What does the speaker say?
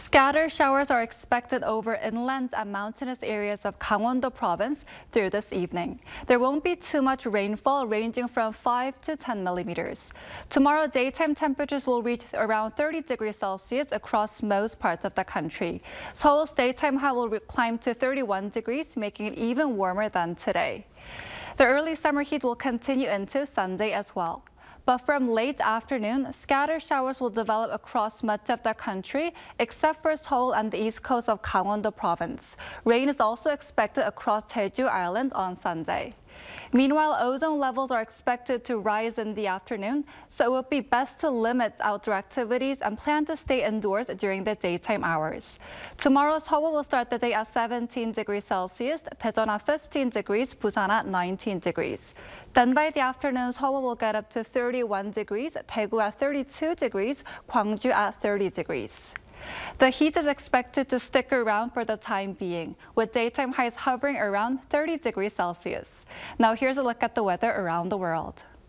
Scattered showers are expected over inland and mountainous areas of Gangwon-do province through this evening. There won't be too much rainfall, ranging from 5 to 10 millimeters. Tomorrow, daytime temperatures will reach around 30 degrees Celsius across most parts of the country. Seoul's daytime high will climb to 31 degrees, making it even warmer than today. The early summer heat will continue into Sunday as well. But from late afternoon, scattered showers will develop across much of the country, except for Seoul and the east coast of Gangwon-do province. Rain is also expected across Jeju Island on Sunday. Meanwhile, ozone levels are expected to rise in the afternoon, so it would be best to limit outdoor activities and plan to stay indoors during the daytime hours. Tomorrow, Seoul will start the day at 17 degrees Celsius, Daejeon at 15 degrees, Busan at 19 degrees. Then by the afternoon, Seoul will get up to 31 degrees, Daegu at 32 degrees, Gwangju at 30 degrees. The heat is expected to stick around for the time being, with daytime highs hovering around 30 degrees Celsius. Now here's a look at the weather around the world.